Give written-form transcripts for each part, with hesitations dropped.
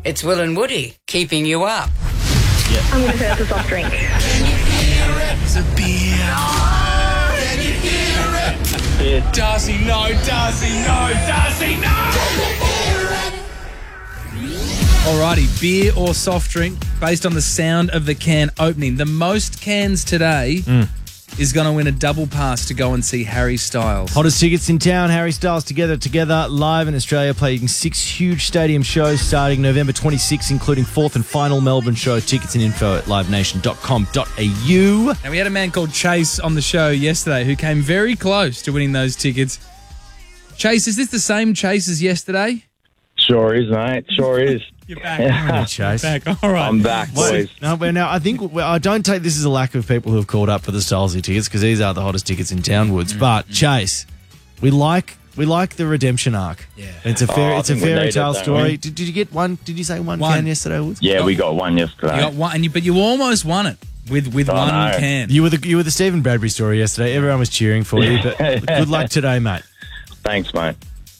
It's Will and Woody keeping you up. I'm going to say it's a soft drink. It's a beer. Can you hear it? Darcy, no. Darcy, no. Darcy, no. Alrighty, beer or soft drink based on the sound of the can opening. The most cans today is going to win a double pass to go and see Harry Styles. Hottest tickets in town, Harry Styles Together live in Australia, playing 6 huge stadium shows starting November 26, including 4th and final Melbourne show. Tickets and info at livenation.com.au. And we had a man called Chase on the show yesterday who came very close to winning those tickets. Chase, is this the same Chase as yesterday? Sure is, mate. Sure is. You're back. Chase. Back. All right. I'm back, boys. Now, I think I don't take this as a lack of people who have called up for the Stylesy tickets because these are the hottest tickets in town, Woods. But Chase, we like the redemption arc. Yeah. It's a fairy tale story. we? Did you get one? Did you say one One. can yesterday, Woods? Yeah, we got one yesterday. You got one, but you almost won it with one know. can. You were the Stephen Bradbury story yesterday. Everyone was cheering for you. But good luck today, mate. Thanks, mate.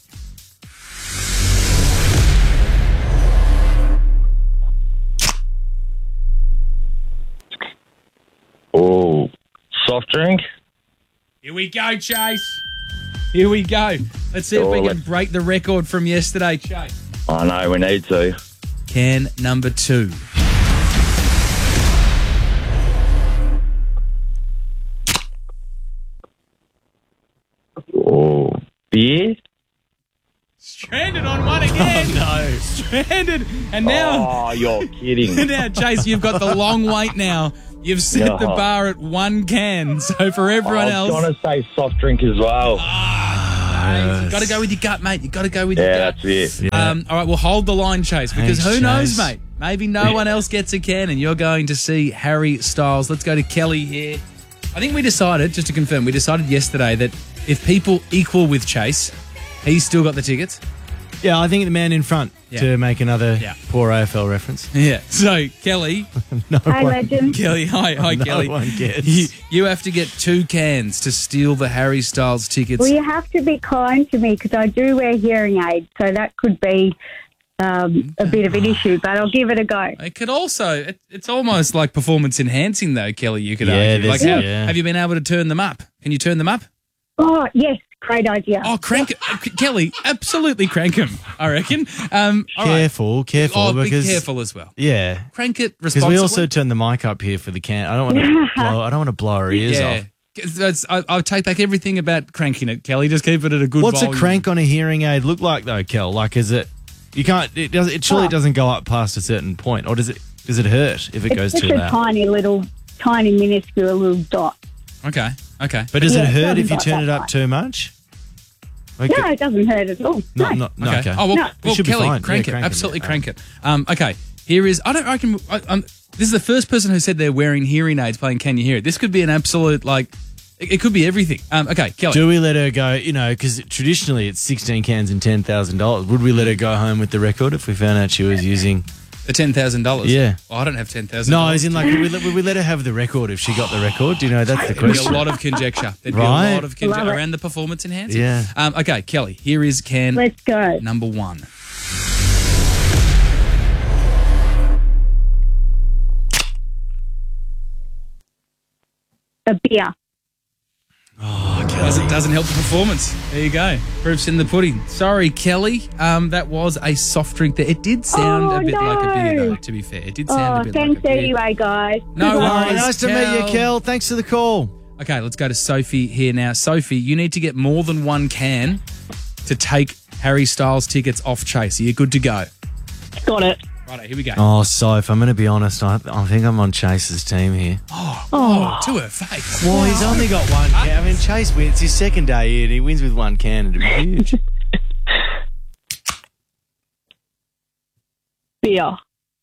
Oh, soft drink? Here we go, Chase. Here we go. Let's see if we can break the record from yesterday, Chase. I know, we need to. Can number 2. Oh, beer? Stranded on one again. No. Stranded. And now, Oh, you're kidding. now, Chase, you've got the long wait now. You've set the bar at 1 can. So for everyone I was else, going to say soft drink as well. you got to go with your gut, mate. You got to go with your Yeah, gut. that's it. All right, we'll hold the line, Chase, because Thanks, who knows, Chase. mate? Maybe no one else gets a can and you're going to see Harry Styles. Let's go to Kelly here. I think we decided, just to confirm, yesterday that if people equal with Chase, he's still got the tickets. Yeah, I think the man in front to make another poor AFL reference. Yeah. So, Kelly. Hi, legend. Kelly, hi, Kelly. No one gets. You have to get 2 cans to steal the Harry Styles tickets. Well, you have to be kind to me because I do wear hearing aids, so that could be a bit of an issue, but I'll give it a go. It could also, it's almost like performance enhancing, though, Kelly, you could Yeah, argue. Like, there's- have you been able to turn them up? Can you turn them up? Oh, yes, great idea. Oh, crank it. Kelly, absolutely crank him, I reckon. All right. Careful, Oh, because be careful as well. Yeah, Crank it because responsibly. we also turn the mic up here for the can. I don't want to blow our ears off. I'll take back everything about cranking it, Kelly. Just keep it at a good What's volume. a crank on a hearing aid look like though, Kel? Like, is it? You can't. It does. It surely doesn't go up past a certain point, or does it? Does it hurt if it goes It's too just a loud? tiny, minuscule little dot. Okay. But does it Yeah, it hurt if you doesn't turn it go up that too much? Okay. No, it doesn't hurt at all. No. No, Okay. okay. Oh, well, No. well It should be Kelly, fine. crank Yeah, it. crank it, Absolutely yeah. crank it. Okay. Here is, this is the first person who said they're wearing hearing aids playing Can You Hear It? This could be an absolute, it could be everything. Okay, Kelly. Do we let her go? Because traditionally it's 16 cans and $10,000. Would we let her go home with the record if we found out she was using? The $10,000? Yeah. Oh, I don't have $10,000. No, as in would we let her have the record if she got the record? Do you know, that's the There'd be a question. lot of conjecture. There'd be Right. a lot of conjecture Love it. around the performance enhancing. Yeah. Okay, Kelly, here is can Let's go. number 1. A beer. Doesn't help the performance. There you go. Proof's in the pudding. Sorry, Kelly. That was a soft drink there. It did sound a bit like a beer, though, to be fair. It did sound a bit Thanks like a beer. anyway, guys. No Goodbye. worries. Nice to meet you, Kel. Thanks for the call. Okay, let's go to Sophie here now. Sophie, you need to get more than 1 can to take Harry Styles tickets off Chase. Are you good to go? Got it. Righto, here we go. Oh, Soph, I'm going to be honest. I think I'm on Chase's team here. Oh, to her face. Well, he's only got 1 can. I mean, Chase wins. It's his second day here and he wins with 1 can. It'd be huge. Beer.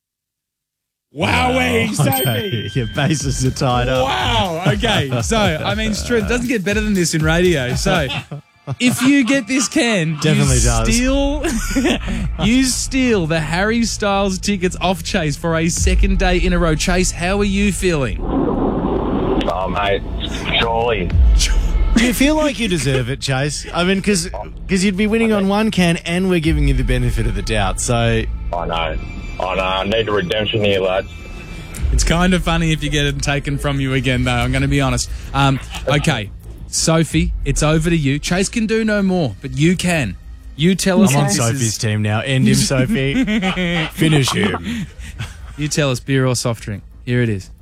Wowee, Sophie. Okay, your bases are tied up. Wow. Okay. So, I mean, it's true. It doesn't get better than this in radio. So, if you get this can, Definitely does. You steal the Harry Styles tickets off Chase for a second day in a row. Chase, how are you feeling? Oh, mate, surely. Do you feel like you deserve it, Chase? I mean, because you'd be winning on one can and we're giving you the benefit of the doubt. So I know. I need a redemption here, lads. It's kind of funny if you get it taken from you again, though. I'm going to be honest. Okay, Sophie, it's over to you. Chase can do no more, but you can. You tell us. I'm on Sophie's team now. End him, Sophie. Finish him. You tell us, beer or soft drink. Here it is.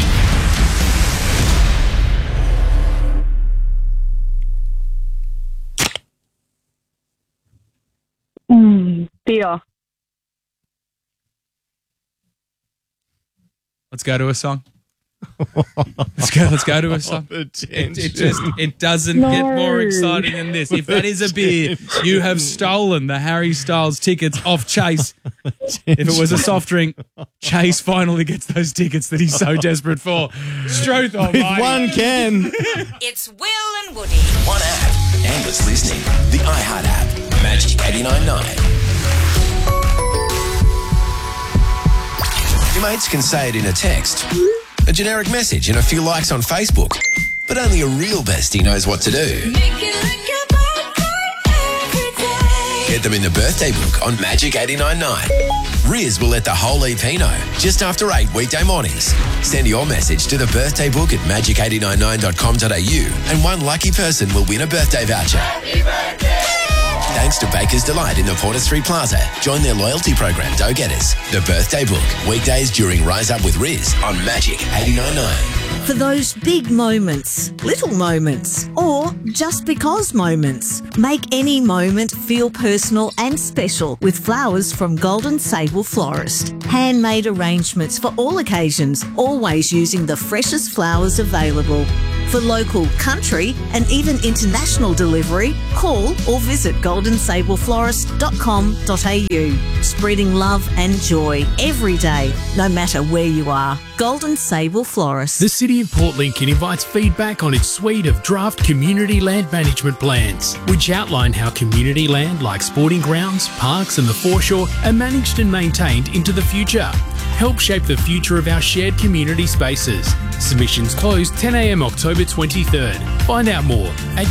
Beer. Let's go to a song. Let's go to a song. It doesn't get more exciting than this. If that is a beer, you have stolen the Harry Styles tickets off Chase. If it was a soft drink, Chase finally gets those tickets that he's so desperate for. Struth almighty. One can. It's Will and Woody. One app. Endless listening. The iHeart app. Magic 89.9. Your mates can say it in a text, a generic message, and a few likes on Facebook. But only a real bestie knows what to do. Get them in the birthday book on Magic 89.9. Riz will let the whole EP know just after 8 weekday mornings. Send your message to the birthday book at magic899.com.au and one lucky person will win a birthday voucher. Happy birthday! Thanks to Baker's Delight in the Porter Street Plaza. Join their loyalty program, Go Getters. The Birthday Book. Weekdays during Rise Up with Riz on Magic 89.9. For those big moments, little moments, or just because moments. Make any moment feel personal and special with flowers from Golden Sable Florist. Handmade arrangements for all occasions, always using the freshest flowers available. For local, country and even international delivery, call or visit goldensableflorist.com.au. Spreading love and joy every day, no matter where you are. Golden Sable Florist. The City of Port Lincoln invites feedback on its suite of draft community land management plans, which outline how community land like sporting grounds, parks and the foreshore are managed and maintained into the future. Help shape the future of our shared community spaces. Submissions close 10 a.m. October 23rd. Find out more at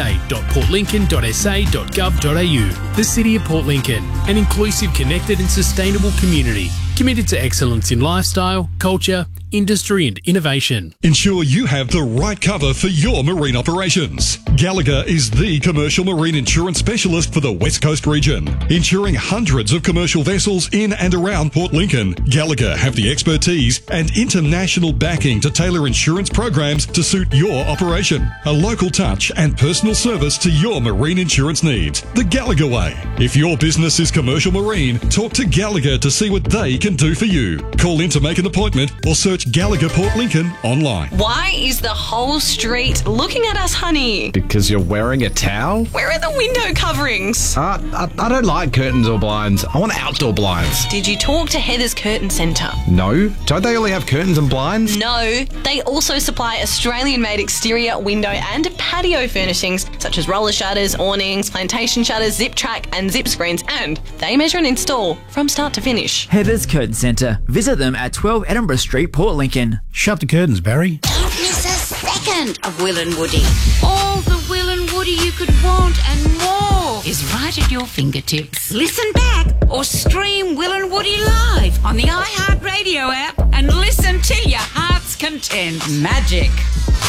yoursay.portlincoln.sa.gov.au. The City of Port Lincoln, an inclusive, connected and sustainable community committed to excellence in lifestyle, culture, industry and innovation. Ensure you have the right cover for your marine operations. Gallagher is the commercial marine insurance specialist for the West Coast region, insuring hundreds of commercial vessels in and around Port Lincoln. Gallagher have the expertise and international backing to tailor insurance programs to suit your operation. A local touch and personal service to your marine insurance needs. The Gallagher way. If your business is commercial marine, talk to Gallagher to see what they can do for you. Call in to make an appointment or search Gallagher Port Lincoln online. Why is the whole street looking at us, honey? Because you're wearing a towel? Where are the window coverings? I don't like curtains or blinds. I want outdoor blinds. Did you talk to Heather's Curtain Centre? No. Don't they only have curtains and blinds? No. They also supply Australian-made exterior, window and patio furnishings such as roller shutters, awnings, plantation shutters, zip track and zip screens, and they measure and install from start to finish. Heather's Curtain Centre. Visit them at 12 Edinburgh Street, Port Lincoln. Shut the curtains, Barry. Don't miss a second of Will and Woody. All the Will and Woody you could want and more is right at your fingertips. Listen back Or stream Will and Woody live on the iHeart Radio app and listen till your heart's content. Magic